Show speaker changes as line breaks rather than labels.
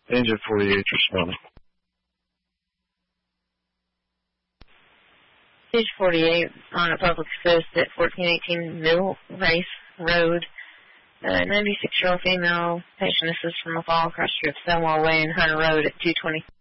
Engine 48 responding.
Page 48 on a public assist at 1418 Mill Race Road. 96-year-old female patient assist from a fall across the street of Stonewall Way and Hunter Road at 220.